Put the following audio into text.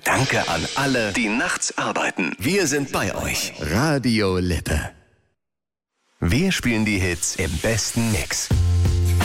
Danke an alle, die nachts arbeiten. Wir sind bei euch. Radio Lippe. Wir spielen die Hits im besten Mix.